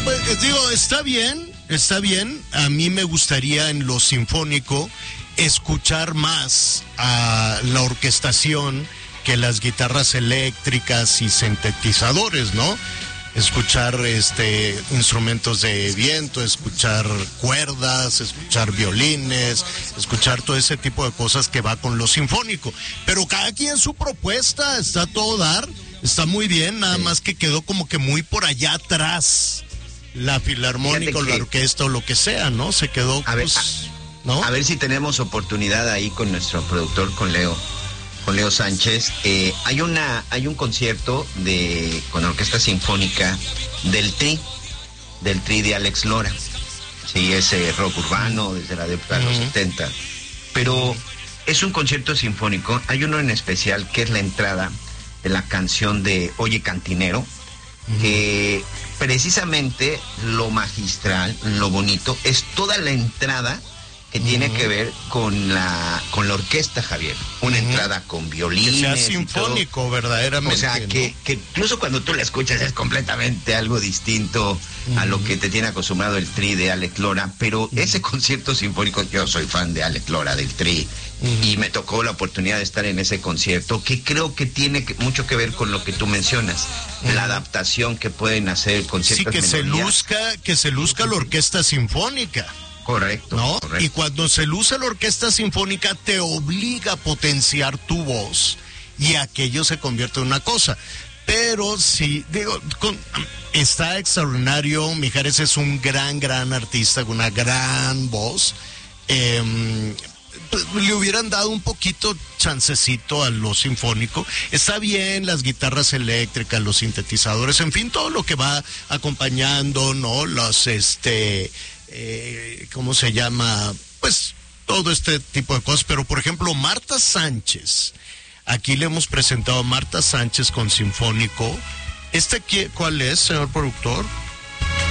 Pues, digo, está bien. A mí me gustaría en lo sinfónico escuchar más a la orquestación que las guitarras eléctricas y sintetizadores, ¿no? Escuchar instrumentos de viento, escuchar cuerdas, escuchar violines, escuchar todo ese tipo de cosas que va con lo sinfónico. Pero cada quien su propuesta, está a todo dar, está muy bien, nada más que quedó como que muy por allá atrás la filarmónica o la orquesta o lo que sea, ¿no? Se quedó, ¿no? A ver si tenemos oportunidad ahí con nuestro productor, con Leo Sánchez. Hay un concierto con la Orquesta Sinfónica del Tri de Alex Lora. Sí, ese rock urbano desde la época de los 70. Pero es un concierto sinfónico. Hay uno en especial que es la entrada de la canción de Oye Cantinero, que precisamente lo magistral, lo bonito, es toda la entrada que tiene que ver con la orquesta, Javier. Una entrada con violines. Que sea sinfónico, verdaderamente. O sea, que incluso cuando tú la escuchas es completamente algo distinto a lo que te tiene acostumbrado el Tri de Alex Lora. Pero ese concierto sinfónico, yo soy fan de Alex Lora, del Tri, y me tocó la oportunidad de estar en ese concierto, que creo que tiene mucho que ver con lo que tú mencionas, la adaptación que pueden hacer con ciertas melodías. Que se luzca la orquesta sinfónica. Correcto, ¿no? correcto. Y cuando se luce la orquesta sinfónica te obliga a potenciar tu voz y aquello se convierte en una cosa. Pero sí, digo, está extraordinario. Mijares es un gran artista con una gran voz. Le hubieran dado un poquito chancecito a lo sinfónico. Está bien las guitarras eléctricas, los sintetizadores, en fin, todo lo que va acompañando, ¿no? Los ¿cómo se llama? Pues todo este tipo de cosas. Pero por ejemplo, Marta Sánchez, aquí le hemos presentado a Marta Sánchez con sinfónico. ¿Cuál es, señor productor?